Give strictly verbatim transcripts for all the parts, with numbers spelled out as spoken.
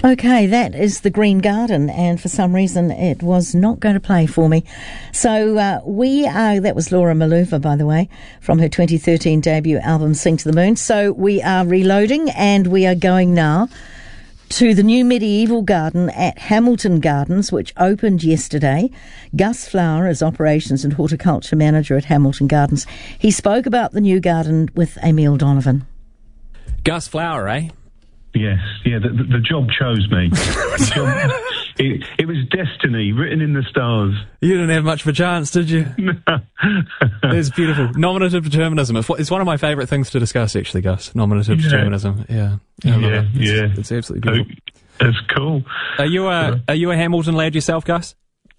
Okay, that is the Green Garden, and for some reason it was not going to play for me. So uh, we are, that was Laura Maluva, by the way, from her twenty thirteen debut album Sing to the Moon. So we are reloading, and we are going now to the new medieval garden at Hamilton Gardens, which opened yesterday. Gus Flower is Operations and Horticulture Manager at Hamilton Gardens. He spoke about the new garden with Emile Donovan. Gus Flower, eh? Yes, yeah, the, the, the job chose me. The job, it, it was destiny, written in the stars. You didn't have much of a chance, did you? No. It's beautiful. Nominative determinism. It's, it's one of my favourite things to discuss, actually, Gus. Nominative yeah. determinism. Yeah. Yeah, it. it's, yeah. It's absolutely beautiful. Oh, that's cool. Are you a, yeah. are you a Hamilton lad yourself, Gus?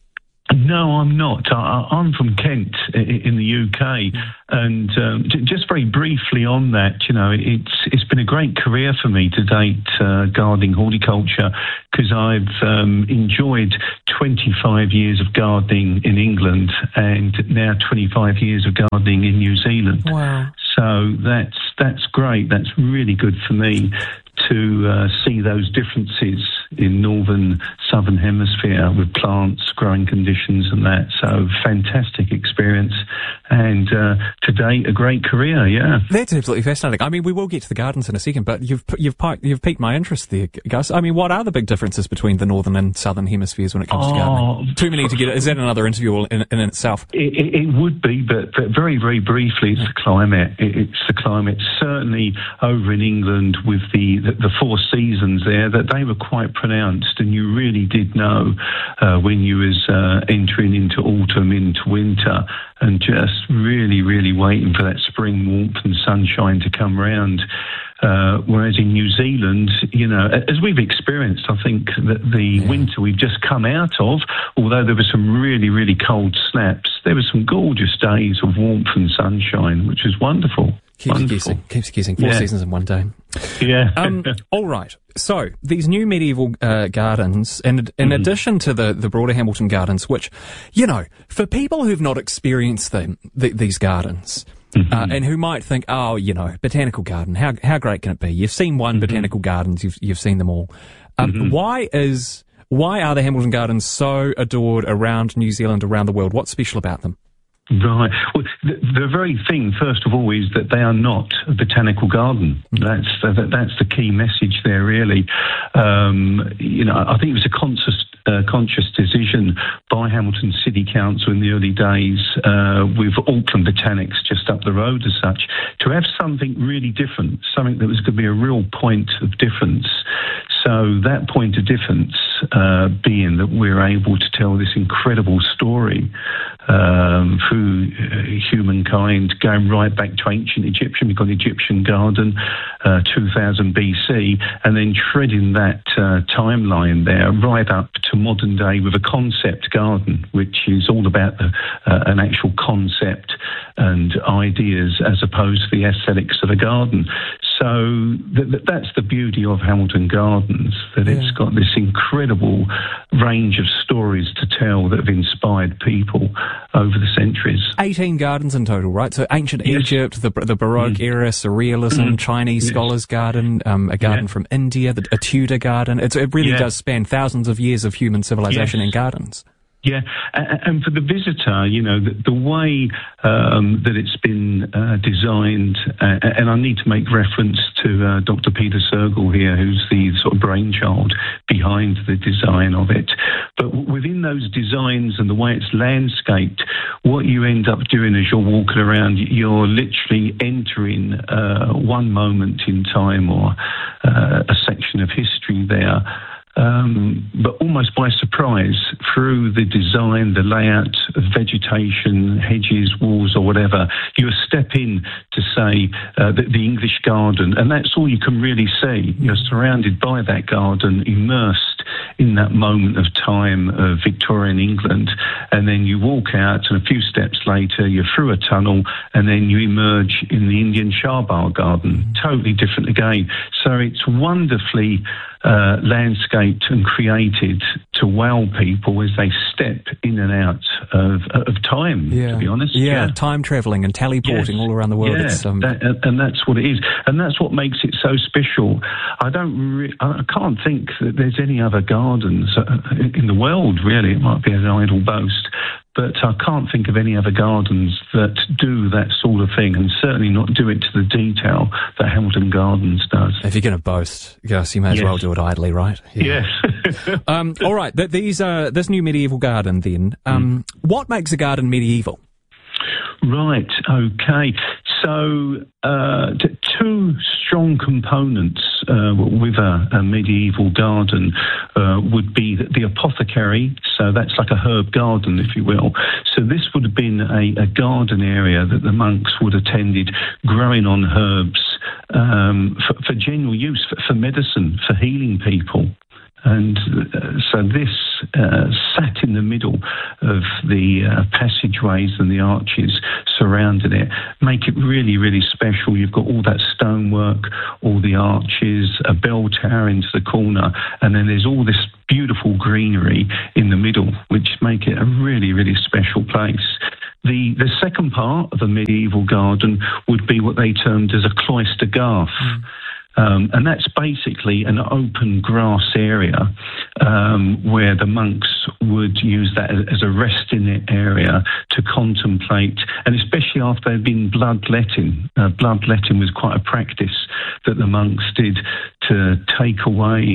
No, I'm not. I, I'm from Kent in the U K, and um, j- just very briefly on that, you know, it's it's been a great career for me to date, uh, gardening, horticulture, because I've um, enjoyed twenty-five years of gardening in England and now twenty-five years of gardening in New Zealand. Wow. So that's that's great. That's really good for me to uh, see those differences in northern, southern hemisphere with plants, growing conditions and that. So fantastic experience, and uh, to date a great career. Yeah, that's absolutely fascinating. I mean, we will get to the gardens in a second, but you've you've you've piqued my interest there, Gus. I mean, what are the big differences between the northern and southern hemispheres when it comes oh, to gardening? Too many to get. Is that another interview in, in itself? It, it, it would be, but, but very very briefly, it's the climate. It, it's the climate. Certainly over in England with the The, the four seasons there, that they were quite pronounced, and you really did know uh, when you was uh, entering into autumn, into winter, and just really, really waiting for that spring warmth and sunshine to come round. Uh, whereas in New Zealand, you know, as we've experienced, I think that the yeah. winter we've just come out of, although there were some really, really cold snaps, there were some gorgeous days of warmth and sunshine, which was wonderful. Keeps you guessing. Keeps you guessing. Four yeah. seasons in one day. Yeah. um, all right. So these new medieval uh, gardens, and in mm-hmm. addition to the, the broader Hamilton Gardens, which, you know, for people who've not experienced them, the, these gardens, mm-hmm. uh, and who might think, oh, you know, botanical garden, how how great can it be? You've seen one mm-hmm. botanical gardens, you've you've seen them all. Um, mm-hmm. Why is why are the Hamilton Gardens so adored around New Zealand, around the world? What's special about them? Right. Well, the, the very thing, first of all, is that they are not a botanical garden. That's the, that's the key message there, really. Um, you know, I think it was a conscious, uh, conscious decision by Hamilton City Council in the early days, uh, with Auckland Botanics just up the road as such, to have something really different, something that was going to be a real point of difference. So that point of difference uh, being that we're able to tell this incredible story um, through uh, humankind, going right back to ancient Egyptian. We've got the Egyptian garden, uh, two thousand B C, and then treading that uh, timeline there right up to modern day with a concept garden, which is all about the, uh, an actual concept and ideas as opposed to the aesthetics of a garden. So th- th- that's the beauty of Hamilton Gardens, that yeah. it's got this incredible range of stories to tell that have inspired people over the centuries. eighteen gardens in total, right? So ancient yes. Egypt, the, the Baroque mm. era, Surrealism, mm. Chinese yes. scholars' garden, um, a garden yeah. from India, the, a Tudor garden. It's, it really yeah. does span thousands of years of human civilization yes. in gardens. Yeah, and for the visitor, you know, the, the way um, that it's been uh, designed, uh, and I need to make reference to uh, Doctor Peter Sergel here, who's the sort of brainchild behind the design of it. But within those designs and the way it's landscaped, what you end up doing as you're walking around, you're literally entering uh, one moment in time or uh, a section of history there. Um, but almost by surprise, through the design, the layout of vegetation, hedges, walls, or whatever, you step in to say uh, the, the English garden, and that's all you can really see. You're surrounded by that garden, immersed in that moment of time of Victorian England, and then you walk out, and a few steps later, you're through a tunnel, and then you emerge in the Indian Charbagh garden. Totally different again. So it's wonderfully uh, landscaped and created to wow people as they step in and out of, of time, yeah. to be honest. Yeah, yeah. Time travelling and teleporting yes. all around the world. Yeah, it's, um... that, and that's what it is. And that's what makes it so special. I don't re- I can't think that there's any other gardens in the world, really. It might be an idle boast. But I can't think of any other gardens that do that sort of thing, and certainly not do it to the detail that Hamilton Gardens does. If you're going to boast, Gus, you may as yes. well do it idly, right? Yeah. Yes. um, all right, th- these uh, this new medieval garden then, um, mm. what makes a garden medieval? Right, okay. So, uh, t- two strong components uh, with a, a medieval garden uh, would be the, the apothecary, so that's like a herb garden, if you will. So this would have been a, a garden area that the monks would have tended, growing on herbs um, for, for general use, for, for medicine, for healing people. And uh, so this uh, sat in the middle of the uh, passageways and the arches surrounding it, make it really, really special. You've got all that stonework, all the arches, a bell tower into the corner, and then there's all this beautiful greenery in the middle, which make it a really, really special place. The the second part of a medieval garden would be what they termed as a cloister garth. Mm. Um, and that's basically an open grass area um, where the monks would use that as, as a resting area to contemplate, and especially after they'd been bloodletting. Uh, bloodletting was quite a practice that the monks did to take away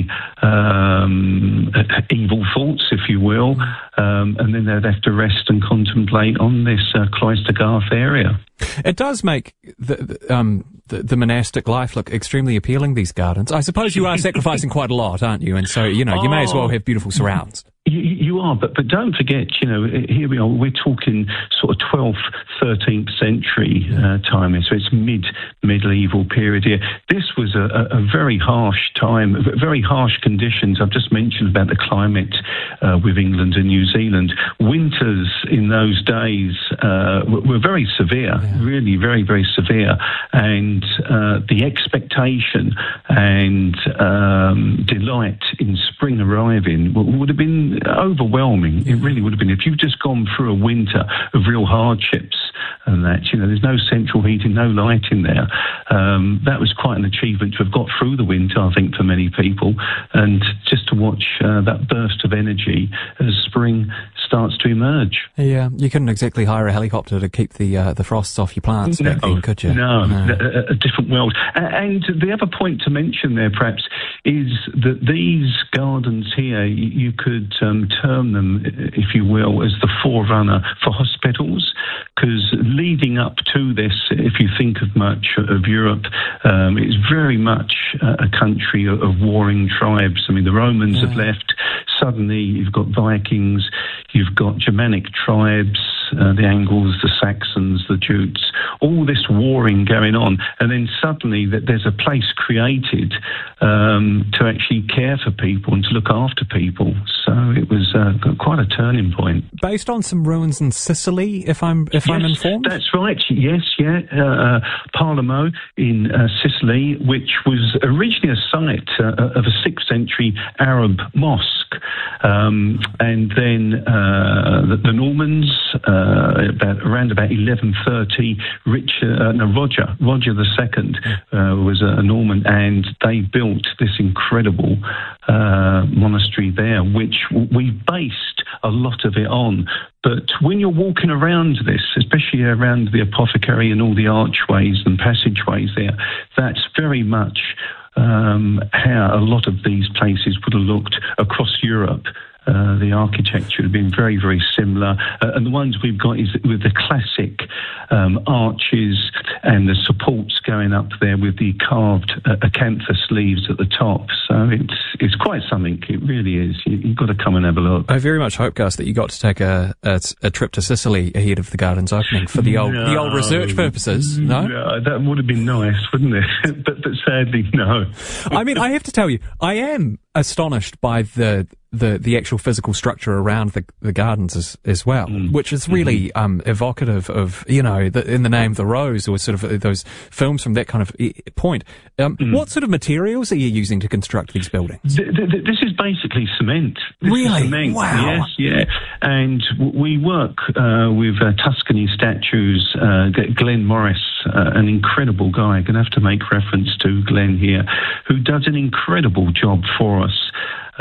um, evil thoughts, if you will, um, and then they'd have to rest and contemplate on this uh, cloister garth area. It does make the, the, um, the, the monastic life look extremely appealing, these gardens. I suppose you are sacrificing quite a lot, aren't you? And so, you know, you oh. may as well have beautiful surrounds. You, you are, but, but don't forget, you know, here we are, we're talking sort of twelfth, thirteenth century uh, time, so it's mid-medieval period here. This was a, a, a very harsh time, very harsh conditions. I've just mentioned about the climate uh, with England and New Zealand. Winters in those days uh, were, were very severe, yeah. really very, very severe, and uh, the expectation and um, delight in spring arriving would have been overwhelming. It really would have been. If you've just gone through a winter of real hardships and that, you know, there's no central heating, no light in there. Um, that was quite an achievement to have got through the winter, I think, for many people. And just to watch uh, that burst of energy as spring starts to emerge. Yeah, you couldn't exactly hire a helicopter to keep the uh, the frosts off your plants no, back then, could you? No, no. A, a different world. And the other point to mention there, perhaps, is that these gardens here, you could um, term them, if you will, as the forerunner for hospitals, because leading up to this, if you think of much of Europe, um, it's very much a country of, of warring tribes. I mean, the Romans yeah. have left. Suddenly, you've got Vikings, you've got Germanic tribes, uh, the Angles, the Saxons, the Jutes, all this warring going on, and then suddenly that there's a place created um, to actually care for people and to look after people. So it was uh, quite a turning point. Based on some ruins in Sicily, if I'm if yes, I'm informed. That's right. Yes, yeah, uh, Palermo in uh, Sicily, which was originally a site uh, of a sixth century Arab mosque, um, and then uh, the, the Normans. Uh, about around about eleven thirty, Richard, uh, no, Roger, Roger the Second uh, was a, a Norman, and they built this incredible uh, monastery there, which we based a lot of it on. But when you're walking around this, especially around the apothecary and all the archways and passageways there, that's very much um, how a lot of these places would have looked across Europe. Uh, the architecture had been very, very similar. Uh, and the ones we've got is with the classic um, arches and the supports going up there with the carved uh, acanthus leaves at the top. So it's it's quite something. It really is. You, you've got to come and have a look. I very much hope, Gus, that you got to take a, a, a trip to Sicily ahead of the garden's opening for the old no, the old research purposes. No? no, that would have been nice, wouldn't it? but, but sadly, no. I mean, I have to tell you, I am astonished by the the, the actual physical structure around the, the gardens as, as well, mm. which is really mm-hmm. um, evocative of, you know, the, In the Name of the Rose, or sort of those films from that kind of point. Um, mm. What sort of materials are you using to construct these buildings? Th- th- this is basically cement. This really? Cement. Wow. Yes, yeah. And w- we work uh, with uh, Tuscany Statues, uh, Glenn Morris, uh, an incredible guy. I'm going to have to make reference to Glenn here, who does an incredible job for us.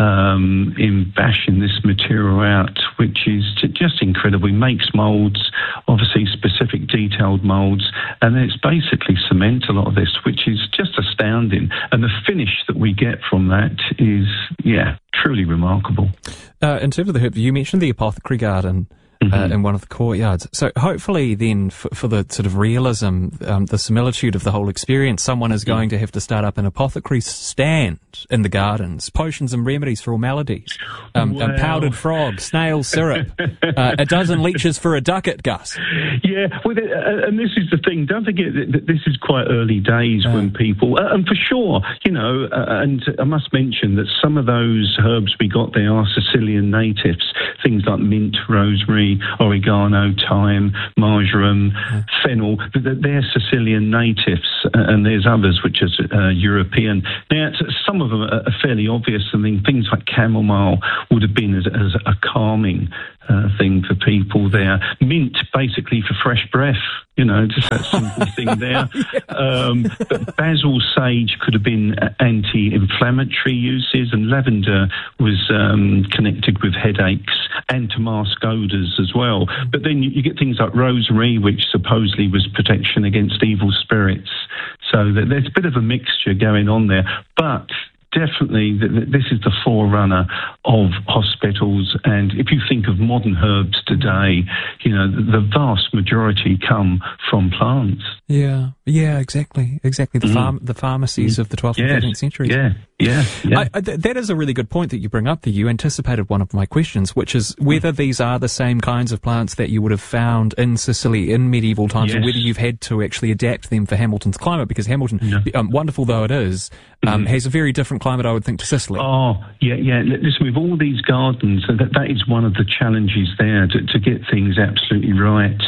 Um, in bashing this material out, which is just incredible. He makes moulds, obviously specific detailed moulds, and then it's basically cement, a lot of this, which is just astounding. And the finish that we get from that is, yeah, truly remarkable. Uh, in terms of the herb, you mentioned the apothecary garden. Mm-hmm. Uh, in one of the courtyards. So hopefully then for, for the sort of realism, um, the similitude of the whole experience, someone is going to have to start up an apothecary stand in the gardens, potions and remedies for all maladies, um, wow. um, powdered frog, snail syrup, uh, a dozen leeches for a ducat, Gus. Yeah, well, uh, and this is the thing, don't forget that this is quite early days uh, when people, uh, and for sure, you know, uh, and I must mention that some of those herbs we got there are Sicilian natives, things like mint, rosemary, oregano, thyme, marjoram, yeah. fennel. They're Sicilian natives, uh, and there's others which are uh, European. Now, some of them are fairly obvious. I mean, things like chamomile would have been as, as a calming uh, thing for people there. Mint, basically for fresh breath, you know, just that simple thing there. yeah. um, but basil, sage could have been anti-inflammatory uses, and lavender was um, connected with headaches and to mask odours as well. But then you, you get things like rosemary, which supposedly was protection against evil spirits. So that there's a bit of a mixture going on there. But definitely, this is the forerunner of hospitals. And if you think of modern herbs today, you know, the vast majority come from plants. Yeah, yeah, exactly, exactly. The mm. farm, the pharmacies mm. of the twelfth yes. and thirteenth century. Yeah, yeah, yeah. I, I, th- that is a really good point that you bring up there. You anticipated one of my questions, which is whether mm. these are the same kinds of plants that you would have found in Sicily in medieval times, yes. or whether you've had to actually adapt them for Hamilton's climate, because Hamilton, no. um, wonderful though it is, um, mm. has a very different climate, I would think, to Sicily. Oh, yeah, yeah. Listen, with all these gardens, that, that is one of the challenges there, to, to get things absolutely right.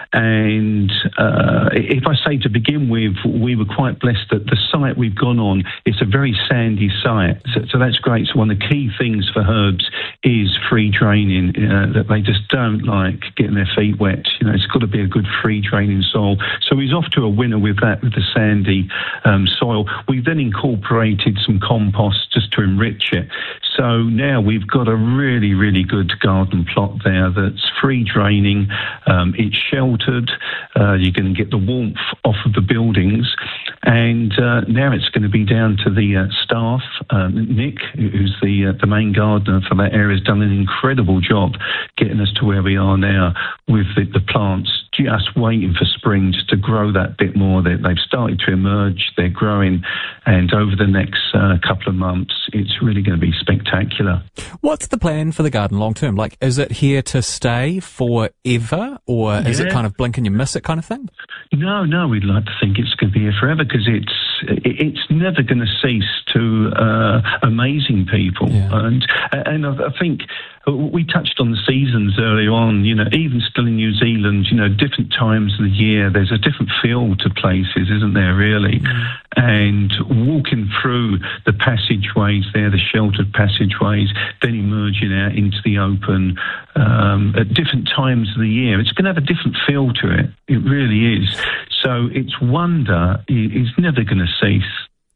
And uh, if I say to begin with, we were quite blessed that the site we've gone on, it's a very sandy site. So, so that's great. So one of the key things for herbs is free draining, uh, that they just don't like getting their feet wet. You know, it's got to be a good free draining soil. So he's off to a winner with that, with the sandy um, soil. We then incorporated some compost just to enrich it. So now we've got a really, really good garden plot there that's free draining. Um, it's sheltered. Uh, you're going to get the warmth off of the buildings. And uh, now it's going to be down to the uh, staff. Um, Nick, who's the uh, the main gardener for that area, has done an incredible job getting us to where we are now with the, the plants, just waiting for spring just to grow that bit more. They, they've started to emerge. They're growing. And over the next uh, couple of months, it's really going to be spectacular. What's the plan for the garden long term? Like, is it here to stay forever, or yeah. is it kind of blink and you miss it kind of thing? No, no, we'd like to think it's going to be here forever, because it's it's never going to cease to uh, amazing people. Yeah. And and I think we touched on the seasons early on, you know, even still in New Zealand, you know, different times of the year, there's a different feel to places, isn't there, really? Mm. And walking through the passageways there, the sheltered passageways, then emerging out into the open um, at different times of the year, it's going to have a different feel to it. It really is. So its wonder is never going to cease.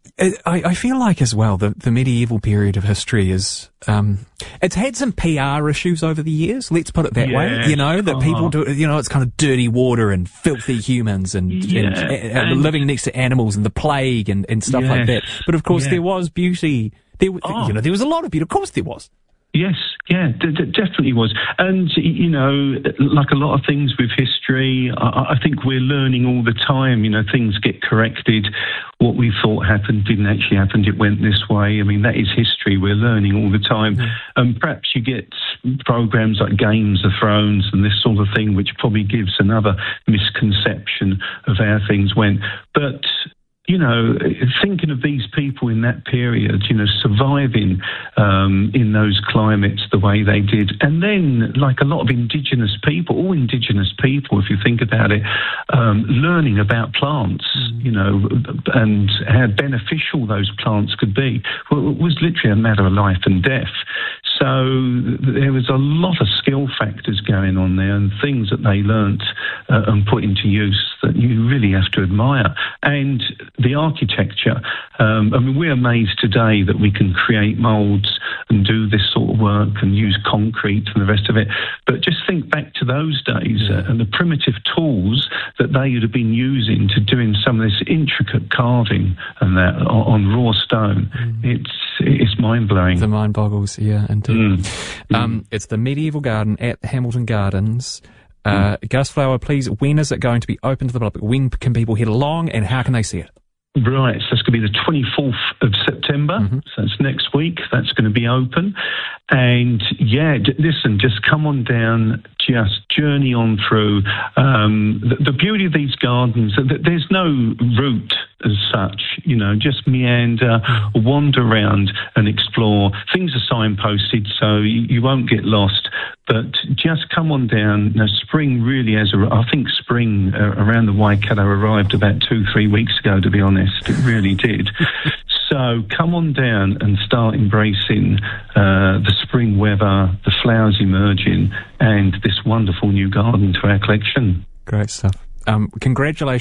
I, I feel like as well the, the medieval period of history is um, it's had some P R issues over the years. Let's put it that yeah. way. You know that uh-huh. people do. You know, it's kind of dirty water and filthy humans and, yeah. and, and, and living next to animals and the plague and, and stuff yes. like that. But of course, yeah. there was beauty. There, oh. you know, there was a lot of beauty. Of course, there was. Yes, yeah, d- d- definitely was. And, you know, like a lot of things with history, I-, I think we're learning all the time. You know, things get corrected. What we thought happened didn't actually happen. It went this way. I mean, that is history. We're learning all the time. Mm. And perhaps you get programs like Games of Thrones and this sort of thing, which probably gives another misconception of how things went. But you know, thinking of these people in that period, you know, surviving um, in those climates the way they did. And then, like a lot of indigenous people, all indigenous people, if you think about it, um, learning about plants, mm. you know, and how beneficial those plants could be. Well, it was literally a matter of life and death. So there was a lot of skill factors going on there and things that they learnt uh, and put into use that you really have to admire. And the architecture, um, I mean, we're amazed today that we can create moulds and do this sort of work and use concrete and the rest of it. But just think back to those days yeah. uh, and the primitive tools that they would have been using to doing some of this intricate carving and that on, on raw stone. Mm. It's it's mind-blowing. The mind boggles, yeah, indeed. Mm. Um, mm. It's the Medieval Garden at Hamilton Gardens. Uh, mm. Gus Flower, please, when is it going to be open to the public? When can people head along and how can they see it? Right, so that's going to be the twenty-fourth of September, mm-hmm. so that's next week, that's going to be open. And yeah, d- listen, just come on down, just journey on through. Um, the, the beauty of these gardens, th- there's no route as such, you know, just meander, wander around and explore. Things are signposted, so you, you won't get lost. But just come on down. Now, spring really has, a, I think spring uh, around the Waikato arrived about two, three weeks ago, to be honest. It really did. So come on down and start embracing uh, the spring weather, the flowers emerging, and this wonderful new garden to our collection. Great stuff. Um, congratulations.